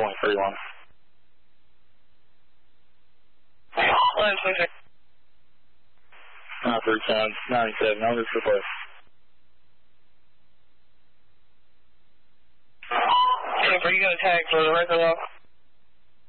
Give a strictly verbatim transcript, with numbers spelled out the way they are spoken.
point three one. eleven twenty-six. nine three seven, ninety-seven, over to the place. Are you going to tag for the record off?